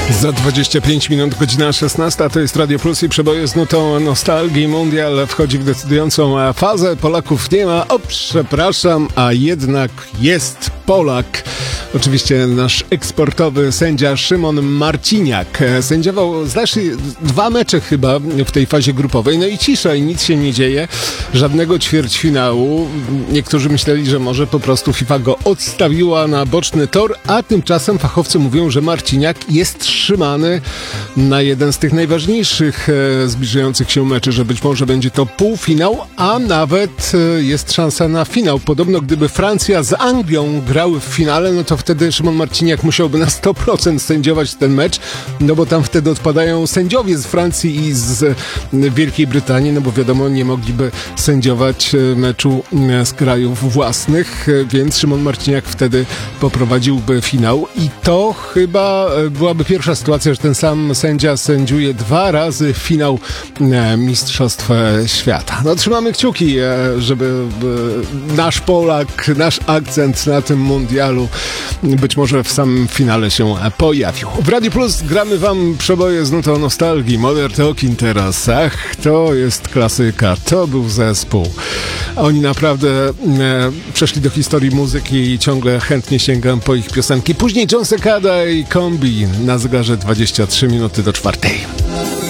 Za 25 minut, godzina 16, to jest Radio Plus i przeboje z nutą nostalgii. Mundial wchodzi w decydującą fazę. Polaków nie ma. O, przepraszam, a jednak jest Polak. Oczywiście nasz eksportowy sędzia Szymon Marciniak. Sędziował, znaczy, 2 mecze chyba w tej fazie grupowej. No i cisza, i nic się nie dzieje. Żadnego ćwierćfinału. Niektórzy myśleli, że może po prostu FIFA go odstawiła na boczny tor, a tymczasem fachowcy mówią, że Marciniak jest trzymany na jeden z tych najważniejszych zbliżających się meczy, że być może będzie to półfinał, a nawet jest szansa na finał. Podobno gdyby Francja z Anglią grały w finale, no to wtedy Szymon Marciniak musiałby na 100% sędziować ten mecz, no bo tam wtedy odpadają sędziowie z Francji i z Wielkiej Brytanii, no bo wiadomo, nie mogliby sędziować meczu z krajów własnych, więc Szymon Marciniak wtedy poprowadziłby finał i to chyba byłaby pierwsza sytuacja, że ten sam sędzia sędziuje 2 razy finał Mistrzostw Świata. No trzymamy kciuki, żeby nasz Polak, nasz akcent na tym mundialu być może w samym finale się pojawił. W Radio Plus gramy wam przeboje z nutą nostalgii. Modern Talking teraz. Ach, to jest klasyka. To był zespół. Oni naprawdę przeszli do historii muzyki i ciągle chętnie sięgam po ich piosenki. Później John Secada i Kombi na zegarze 23 minuty do 4.